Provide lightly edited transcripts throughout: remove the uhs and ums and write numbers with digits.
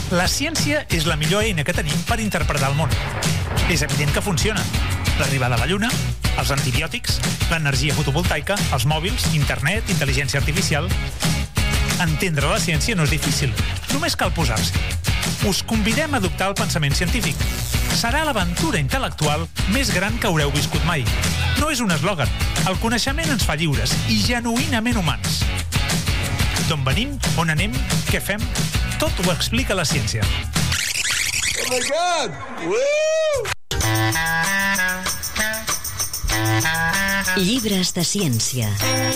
La ciència és la millor eina que tenim per interpretar el món. És evident que funciona. L'arribada a la Lluna, els antibiòtics, l'energia fotovoltaica, els mòbils, internet, intel·ligència artificial... Entendre la ciència no és difícil, només cal posar-s'hi. Us convidem a adoptar el pensament científic. Serà l'aventura intel·lectual més gran que haureu viscut mai. No és un eslògan. El coneixement ens fa lliures i genuïnament humans. D'on venim, on anem, què fem, tot ho explica la ciència. Oh my God! Woo! Llibres de ciència.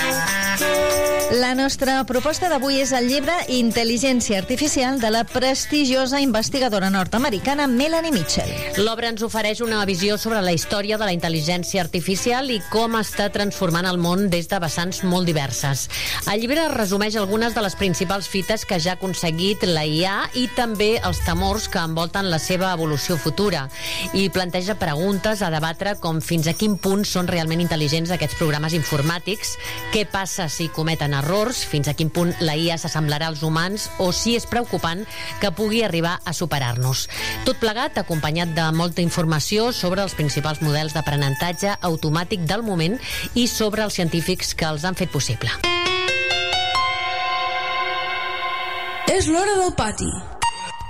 La nostra proposta d'avui és el llibre Intel·ligència Artificial de la prestigiosa investigadora nord-americana Melanie Mitchell. L'obra ens ofereix una visió sobre la història de la intel·ligència artificial i com està transformant el món des de vessants molt diverses. El llibre resumeix algunes de les principals fites que ja ha aconseguit la IA i també els temors que envolten la seva evolució futura, i planteja preguntes a debatre com fins a quin punt són realment intel·ligents aquests programes informàtics, què passa si cometen errors, fins a quin punt la IA s'assemblarà als humans o si és preocupant que pugui arribar a superar-nos. Tot plegat acompanyat de molta informació sobre els principals models d'aprenentatge automàtic del moment i sobre els científics que els han fet possible. És l'hora del pati.